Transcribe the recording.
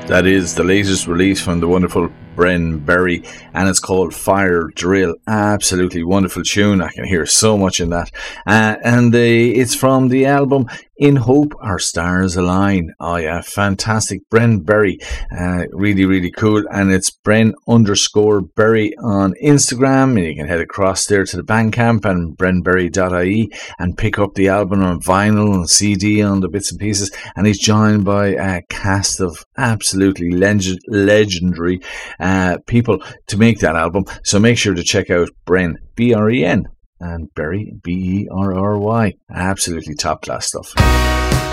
That is the latest release from the wonderful Bren Berry, and it's called Fire Drill. Absolutely wonderful tune. I can hear so much in that. It's from the album In Hope Our Stars Align. Oh yeah, fantastic. Bren Berry. Really, really cool. And it's Bren_Berry on Instagram. And you can head across there to the Bandcamp and brenberry.ie and pick up the album on vinyl and CD on the bits and pieces. And he's joined by a cast of absolutely legendary people to make that album. So make sure to check out Bren, Bren, and Berry, Berry. Absolutely top class stuff.